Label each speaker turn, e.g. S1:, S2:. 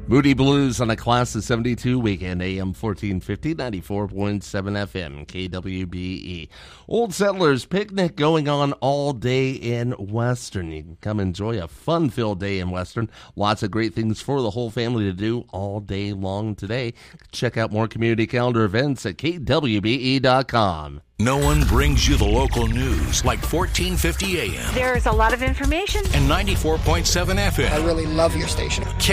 S1: Moody Blues on a Class of 72 weekend, AM 1450, 94.7 FM, KWBE. Old Settlers Picnic going on all day in Western. You can come enjoy a fun-filled day in Western. Lots of great things for the whole family to do all day long today. Check out more community calendar events at kwbe.com.
S2: No one brings you the local news like 1450 AM.
S3: There's a lot of information.
S2: And 94.7 FM.
S4: I really love your station.